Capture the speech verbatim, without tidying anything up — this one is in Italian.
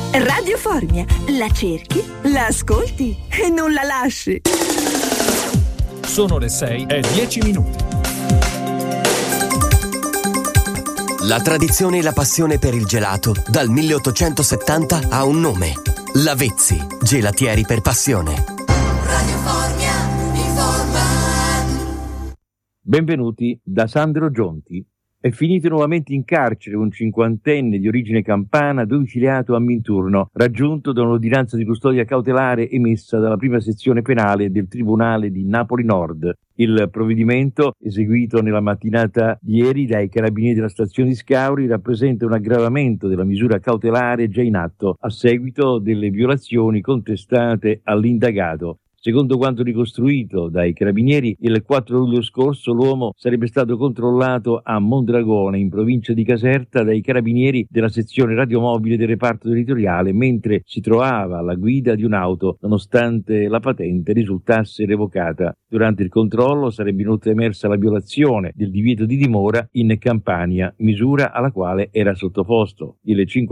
Radio Formia, la cerchi, la ascolti e non la lasci. Sono le sei e dieci minuti. La tradizione e la passione per il gelato dal milleottocentosettanta ha un nome: Lavezzi, gelatieri per passione. Radio Formia informa. Benvenuti da Sandro Gionti. È finito nuovamente in carcere un cinquantenne di origine campana domiciliato a Minturno, raggiunto da un'ordinanza di custodia cautelare emessa dalla prima sezione penale del Tribunale di Napoli Nord. Il provvedimento, eseguito nella mattinata di ieri dai carabinieri della stazione di Scauri, rappresenta un aggravamento della misura cautelare già in atto a seguito delle violazioni contestate all'indagato. Secondo quanto ricostruito dai carabinieri, il quattro luglio scorso l'uomo sarebbe stato controllato a Mondragone, in provincia di Caserta, dai carabinieri della sezione radiomobile del reparto territoriale, mentre si trovava alla guida di un'auto, nonostante la patente risultasse revocata. Durante il controllo sarebbe inoltre emersa la violazione del divieto di dimora in Campania, misura alla quale era sottoposto. Il